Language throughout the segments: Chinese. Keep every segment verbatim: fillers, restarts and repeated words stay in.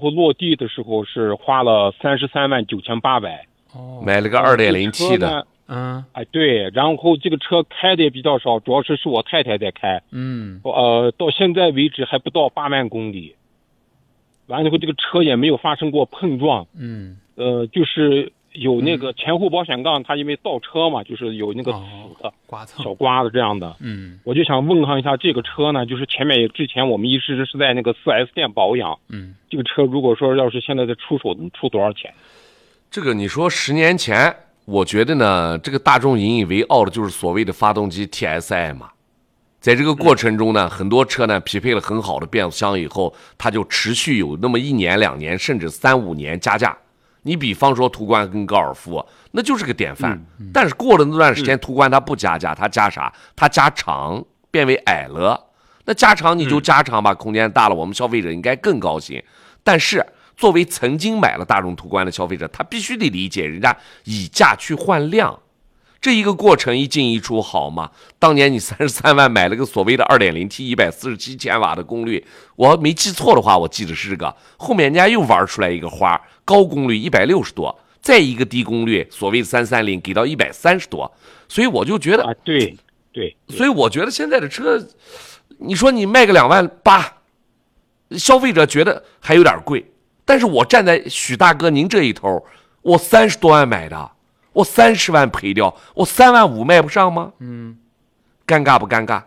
后落地的时候是花了三十三万九千八百， 哦， 买了个二点零 T 的， 嗯， 哎对，然后这个车开的也比较少，主要是是我太太在开， 嗯， 呃，到现在为止还不到八万公里，完了以后这个车也没有发生过碰撞， 嗯， 呃，就是有那个前后保险杠，它因为倒车嘛，就是有那个哦死的、 刮蹭， 小刮子这样的。 嗯我就想问候一下这个车呢，就是前面之前我们一直是在那个 四 S 店保养， 嗯， 这个车如果说要是现在再出手，能出多少钱？ 这个你说十年前，我觉得呢，这个大众引以为傲的就是所谓的发动机 T S I 嘛。在这个过程中呢，很多车呢匹配了很好的变速箱以后，它就持续有那么一年、两年，甚至三五年加价。你比方说途观跟高尔夫，那就是个典范。嗯嗯、但是过了那段时间，途观它不加价，它加啥？它加长，变为矮了。那加长你就加长吧，嗯、空间大了，我们消费者应该更高兴。但是作为曾经买了大众途观的消费者，他必须得理解人家以价去换量。这一个过程一进一出好吗？当年你三十三万买了个所谓的 二点零 T 一百四十七千瓦的功率，我没记错的话，我记得是这个。后面人家又玩出来一个花，高功率一百六十多，再一个低功率，所谓的三三零给到一百三十多，所以我就觉得啊，对对， 所以我觉得现在的车，你说你卖个两万八，消费者觉得还有点贵，但是我站在许大哥您这一头，我三十多万买的。我三十万赔掉，我三万五卖不上吗？嗯，尴尬不尴尬？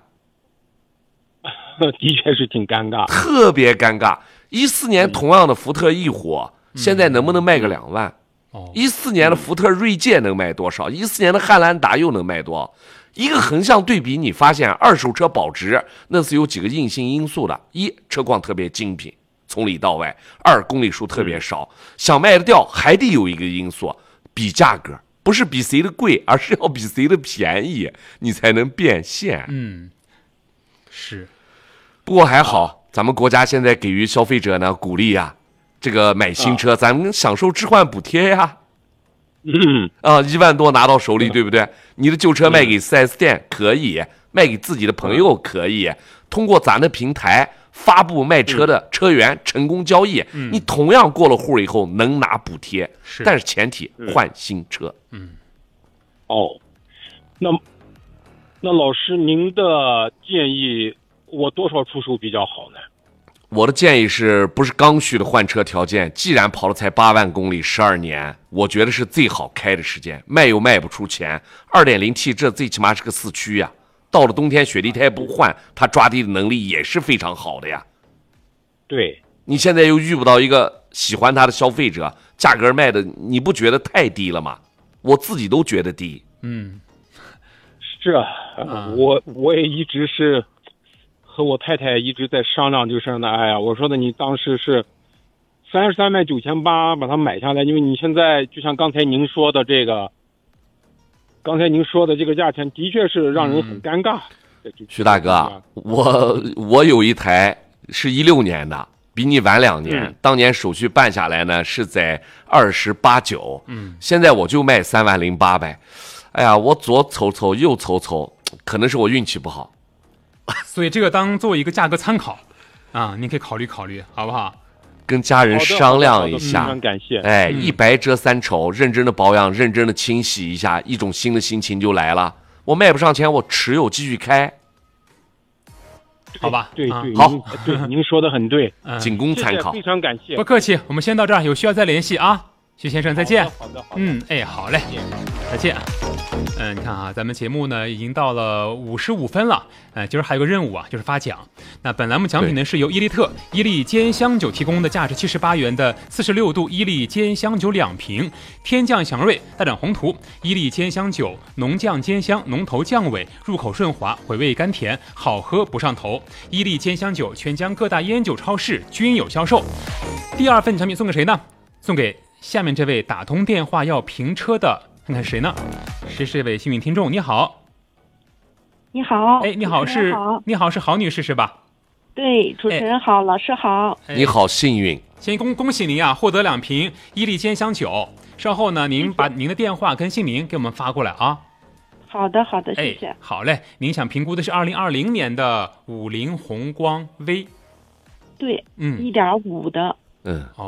的确是挺尴尬， 特别尴尬。一四年同样的福特翼虎，嗯、现在能不能卖个两万？哦，一四年的福特锐界能卖多少？一四年的汉兰达又能卖多少？一个横向对比，你发现二手车保值那是有几个硬性因素的：一，车况特别精品，从里到外；二，公里数特别少，嗯、想卖得掉还得有一个因素，比价格。不是比谁的贵，而是要比谁的便宜，你才能变现。 嗯，是。 不过还好，咱们国家现在给予消费者呢鼓励啊，这个买新车，啊、咱们享受置换补贴呀。 嗯啊，一万多拿到手里，嗯、对不对？你的旧车卖给 四 S 店可以，卖给自己的朋友可以，通过咱的平台发布卖车的车源、嗯、成功交易，嗯、你同样过了户以后能拿补贴， 是但是前提换新车。 嗯， 哦，那那老师您的建议，我多少出手比较好呢？ 我的建议是不是刚需的换车条件？既然跑了才八万公里，十二年，我觉得是最好开的时间，卖又卖不出钱。二点零 T 这最起码是个四驱呀。到了冬天雪地胎不换，它抓地的能力也是非常好的呀。 对， 你现在又遇不到一个喜欢它的消费者，价格卖的你不觉得太低了吗？我自己都觉得低。 嗯， 是啊，啊我我也一直是和我太太一直在商量这个事儿呢。哎呀，我说的你当时是三十三万九千八把它买下来，因为你现在就像刚才您说的这个。刚才您说的这个价钱的确是让人很尴尬。 嗯、徐大哥，我我有一台是一六年的，比你晚两年。嗯、当年手续办下来呢是在二十八九，嗯，现在我就卖三万零八百。哎呀，我左瞅瞅右瞅瞅，可能是我运气不好。 所以这个当做一个价格参考啊，您可以考虑考虑，好不好？ 跟家人商量一下， 非常感谢。 哎，一白遮三丑，认真的保养，认真的清洗一下，一种新的心情就来了。我卖不上钱，我持有继续开， 好吧？ 对对， 好， 对，您说的很对， 仅供参考。 非常感谢， 不客气。我们先到这儿，有需要再联系啊，徐先生，再见。 好的，好的， 嗯，哎，好嘞，再见。嗯，你看啊，咱们节目呢已经到了五十五分了，呃，今儿还有个任务啊，就是发奖。那本栏目奖品呢是由伊利特伊利尖香酒提供的，价值七十八元的四十六度伊利尖香酒两瓶，天降祥瑞，大展宏图。伊利尖香酒，浓酱尖香，浓头酱尾，入口顺滑，回味甘甜，好喝不上头。伊利尖香酒全江各大烟酒超市均有销售。第二份奖品送给谁呢？送给下面这位打通电话要评车的。看看谁呢？谁是这位幸运听众？你好， 你好， 哎，你好，是你好，是郝女士是吧？ 对，主持人好，哎、老师好， 你好，幸运， 先恭恭喜您啊，获得两瓶伊利尖香酒。稍后呢，您把您的电话跟姓名给我们发过来啊。 好的，好的，谢谢。 哎、好嘞，您想评估的是二零二零年的五菱宏光 V， 对， 嗯， 一点五的， 嗯。